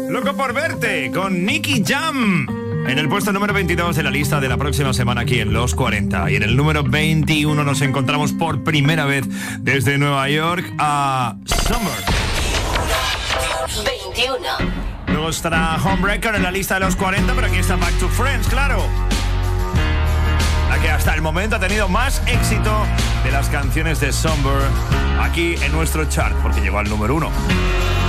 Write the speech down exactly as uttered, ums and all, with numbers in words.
Loco por verte con Nicky Jam. En el puesto número veintidós de la lista de la próxima semana aquí en Los cuarenta. Y en el número veintiuno nos encontramos por primera vez desde Nueva York a Summer. veintiuno. Luego estará Homebreaker en la lista de los cuarenta, pero aquí está Back to Friends, claro. La que hasta el momento ha tenido más éxito de las canciones de Summer aquí en nuestro chart, porque llegó al número uno.